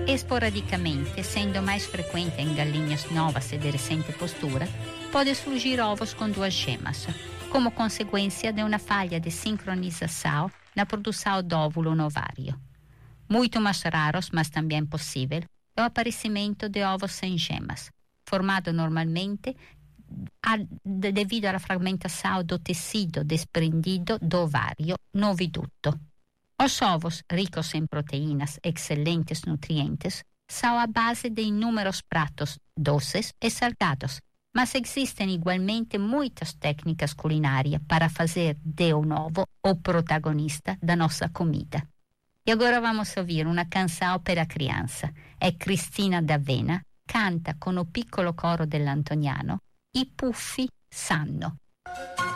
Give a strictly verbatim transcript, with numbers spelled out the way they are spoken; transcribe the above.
Esporadicamente, sendo mais frequente em galinhas novas e de recente postura, pode surgir ovos com duas gemas, como consequência de uma falha de sincronização na produção de óvulo no ovário. Muito mais raros, mas também possível, é o aparecimento de ovos sem gemas, formado normalmente a, de, devido à fragmentação do tecido desprendido do ovário no oviduto. Os ovos, ricos em proteínas e excelentes nutrientes, são a base de inúmeros pratos doces e salgados, mas existem igualmente muitas técnicas culinárias para fazer de um ovo o protagonista da nossa comida. E agora vamos ouvir uma canção per a criança. É Cristina D'Avena, canta con o piccolo coro dell'Antoniano I puffi sanno.